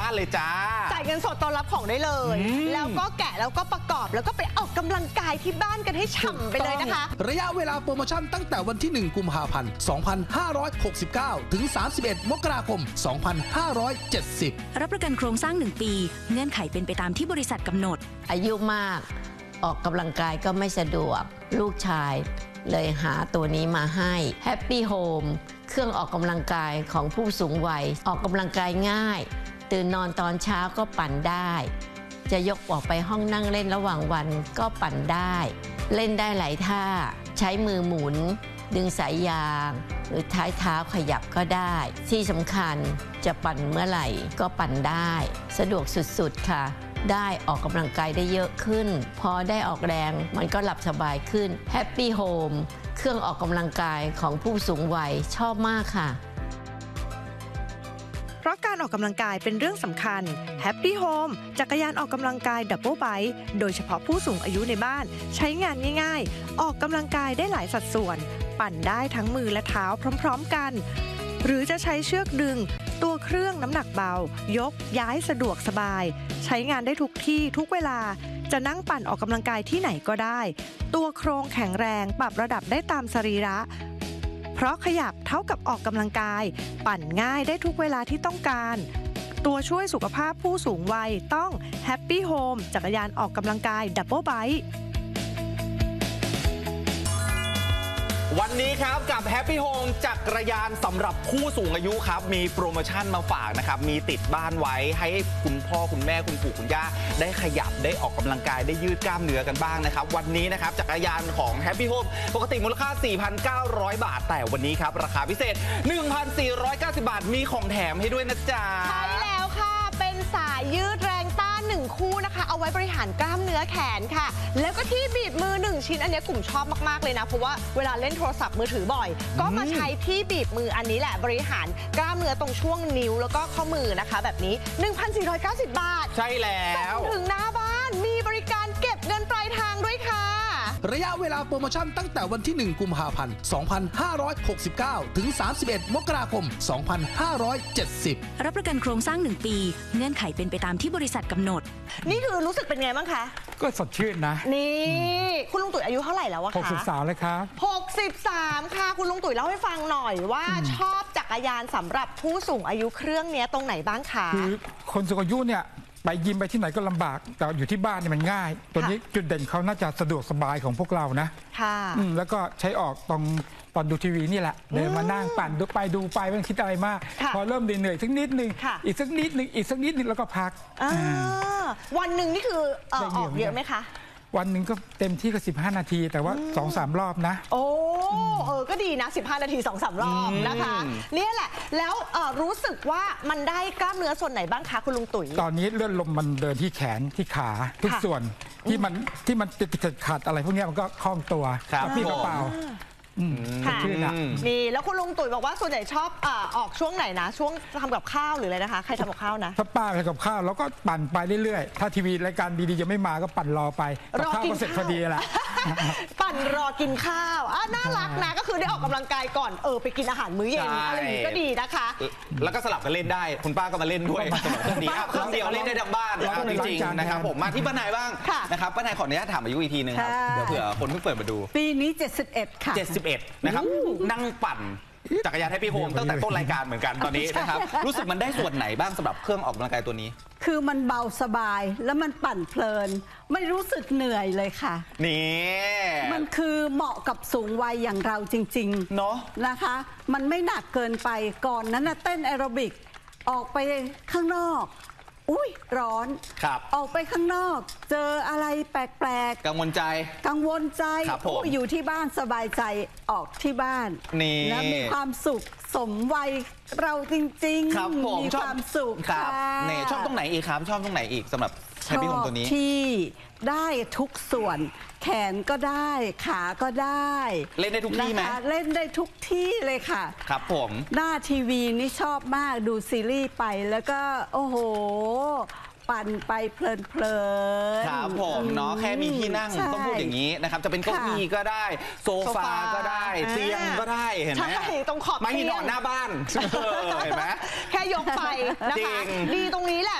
านเลยจ้าจ่ายเงินสดตอนรับของได้เลยแล้วก็แกะแล้วก็ประกอบแล้วก็ไปออกกำลังกายที่บ้านกันให้ฉ่ำไปเลยนะคะระยะเวลาโปรโมชั่นตั้งแต่วันที่1กุมภาพันธ์2569ถึง31มกราคม2570 รับประกันโครงสร้าง1ปีเงื่อนไขเป็นไปตามที่บริษัทกำหนดอายุมากออกกำลังกายก็ไม่สะดวกลูกชายเลยหาตัวนี้มาให้ Happy Home เครื่องออกกำลังกายของผู้สูงวัยออกกำลังกายง่ายตื่นนอนตอนเช้าก็ปั่นได้จะยกออกไปห้องนั่งเล่นระหว่างวันก็ปั่นได้เล่นได้หลายท่าใช้มือหมุนดึงสายยางหรือท้ายเท้าขยับก็ได้ที่สำคัญจะปั่นเมื่อไหร่ก็ปั่นได้สะดวกสุดๆค่ะได้ออกกำลังกายได้เยอะขึ้นพอได้ออกแรงมันก็หลับสบายขึ้น Happy Home เครื่องออกกำลังกายของผู้สูงวัยชอบมากค่ะเพราะการออกกำลังกายเป็นเรื่องสำคัญ Happy Home จักรยานออกกำลังกายดับเบิลไบค์โดยเฉพาะผู้สูงอายุในบ้านใช้งานง่ายๆออกกำลังกายได้หลายสัดส่วนปั่นได้ทั้งมือและเท้าพร้อมๆกันหรือจะใช้เชือกดึงตัวเครื่องน้ำหนักเบายกย้ายสะดวกสบายใช้งานได้ทุกที่ทุกเวลาจะนั่งปั่นออกกำลังกายที่ไหนก็ได้ตัวโครงแข็งแรงปรับระดับได้ตามสรีระเพราะขยับเท่ากับออกกำลังกายปั่นง่ายได้ทุกเวลาที่ต้องการตัวช่วยสุขภาพผู้สูงวัยต้อง Happy Home จักรยานออกกำลังกายดับเบิลไบค์วันนี้ครับกับ Happy Home จักรยานสำหรับผู้สูงอายุครับมีโปรโมชั่นมาฝากนะครับมีติดบ้านไว้ให้คุณพ่อคุณแม่คุณปู่คุณย่าได้ขยับได้ออกกำลังกายได้ยืดกล้ามเนื้อกันบ้างนะครับวันนี้นะครับจักรยานของ Happy Home ปกติมูลค่า 4,900 บาทแต่วันนี้ครับราคาพิเศษ 1,490 บาทมีของแถมให้ด้วยนะจ๊ะใช่แล้วค่ะเป็นสายยืดแรงต้าน1คู่นะคะเอาไว้บริหารกล้ามเนื้อแขนค่ะแล้วก็ที่บีบมือ1ชิ้นอันนี้กลุ่มชอบมากๆเลยนะเพราะว่าเวลาเล่นโทรศัพท์มือถือบ่อยก็มาใช้ที่บีบมืออันนี้แหละบริหารกล้ามเนื้อตรงช่วงนิ้วแล้วก็ข้อมือนะคะแบบนี้ 1,490 บาทใช่แล้วส่งถึงหน้าบ้านมีบริการเก็บเงินปลายทางด้วยค่ะระยะเวลาโปรโมชั่นตั้งแต่วันที่1กุมภาพันธ์2569ถึง31มกราคม2570 รับประกันโครงสร้าง1ปีเงื่อนไขเป็นไปตามที่บริษัทกำหนดนี่คือรู้สึกเป็นไงบ้างคะก็สดชื่นนะนี่คุณลุงตุ๋ยอายุเท่าไหร่แล้วอะคะ 63เลยครับ 63ค่ะคุณลุงตุ๋ยเล่าให้ฟังหน่อยว่าชอบจักรยานสำหรับผู้สูงอายุเครื่องนี้ตรงไหนบ้างคะคือคนสูงอายุเนี่ยไปยิมไปที่ไหนก็ลำบากแต่อยู่ที่บ้านเนี่ยมันง่ายตัวนี้จุดเด่นเขาน่าจะสะดวกสบายของพวกเรานะค่ะแล้วก็ใช้ออกตอนดูทีวีนี่แหละเดินมานั่งปั่นดูไปไม่ต้องคิดอะไรมากพอเริ่มเหนื่อยสักนิดนึงอีกสักนิดนึงอีกสักนิดนึงแล้วก็พักวันหนึ่งนี่คือออกเยอะไหมคะวันหนึ่งก็เต็มที่ก็15 นาทีแต่ว่า 2-3 รอบนะโอ้ก็ดีนะ15 นาที 2-3 รอบนะคะนี่แหละแล้วรู้สึกว่ามันได้กล้ามเนื้อส่วนไหนบ้างคะคุณลุงตุ๋ยตอนนี้เลือดลมมันเดินที่แขนที่ขาทุกส่วนที่มันติดขัดอะไรพวกนี้มันก็คล่องตัวกับพี่กระเป๋านี่แล้วคุณลุงตุ๋ยบอกว่าส่วนใหญ่ชอบออกช่วงไหนนะช่วงทำกับข้าวหรืออะไรนะคะใครทำกับข้าวนะถ้าป้าทำกับข้าวแล้วก็ปั่นไปเรื่อยๆถ้าทีวีรายการดีๆยังไม่มาก็ปั่นรอไปกับข้าวก็เสร็จพอดีแหละปั่นรอกินข้าวน่ารักนะก็คือได้ออกกำลังกายก่อนไปกินอาหารมื้อเย็นอะไรอย่างนี้ก็ดีนะคะแล้วก็สลับกันเล่นได้คุณป้าก็มาเล่นด้วยสนุกดีครับเครื่องเดียวเล่นได้ทั้งบ้านจริงๆนะครับผมมาที่ป้านายบ้างนะครับป้านายขออนุญาตถามอายุอีกทีนึงครับเดี๋ยวเผื่อคนเพิ่งเปิดมาดูปีนี้71ค่ะ 71นะครับนั่งปั่นจักรยานHappy Homeตั้งแต่ต้นรายการเหมือนกันตอนนี้นะครับรู้สึกมันได้ส่วนไหนบ้างสำหรับเครื่องออกกำลังกายตัวนี้คือมันเบาสบายแล้วมันปั่นเพลินไม่รู้สึกเหนื่อยเลยค่ะนี่มันคือเหมาะกับสูงวัยอย่างเราจริงๆเนาะนะคะมันไม่หนักเกินไปก่อนนั้นนะเต้นแอโรบิกออกไปข้างนอกอุ้ยร้อนออกไปข้างนอกเจออะไรแปลกๆกังวลใจอยู่ที่บ้านสบายใจออกที่บ้านและมีความสุขสมวัยเราจริงๆมีความสุขครับเนี่ยชอบตรงไหนอีกครับชอบตรงไหนอีกสำหรับHappy Homeตัวนี้ที่ได้ทุกส่วนแขนก็ได้ขาก็ได้เล่นได้ทุกที่ไหมเล่นได้ทุกที่เลยค่ะครับผมหน้าทีวีนี่ชอบมากดูซีรีส์ไปแล้วก็โอ้โหปั่นไปเพลินครับผมเนาะแค่มีที่นั่งต้องพูดอย่างนี้นะครับจะเป็นเก้าอี้ก็ได้โซฟาก็ได้เตียงก็ได้เห็นไหมตรงขอบไม่มีนอนหน้าบ้านเห็นไหมแค่ยกไปนะคะดีตรงนี้แหละ